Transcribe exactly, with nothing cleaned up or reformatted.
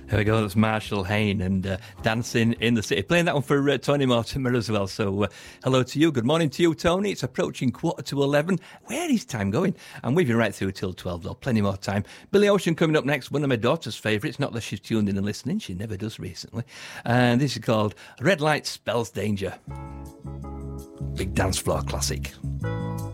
There we go, that's Marshall Hayne and uh, Dancing in the City. Playing that one for uh, Tony Mortimer as well. So uh, hello to you. Good morning to you, Tony. It's approaching quarter to eleven. Where is time going? And we've been right through till twelve, though. Plenty more time. Billy Ocean coming up next. One of my daughter's favourites. Not that she's tuned in and listening. She never does recently. And this is called Red Light Spells Danger. Big dance floor classic.